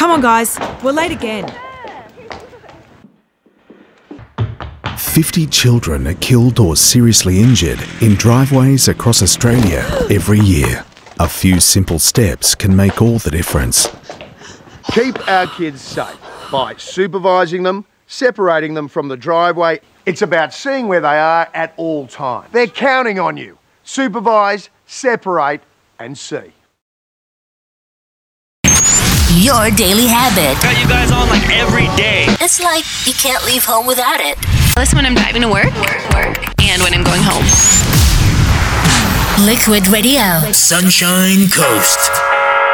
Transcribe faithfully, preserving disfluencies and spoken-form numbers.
Come on, guys. We're late again. fifty children are killed or seriously injured in driveways across Australia every year. A few simple steps can make all the difference. Keep our kids safe by supervising them, separating them from the driveway. It's about seeing where they are at all times. They're counting on you. Supervise, separate, and see. Your daily habit. Got you guys on like every day. It's like you can't leave home without it. Listen when I'm driving to work, work, work, and when I'm going home. Liquid Radio. Sunshine Coast.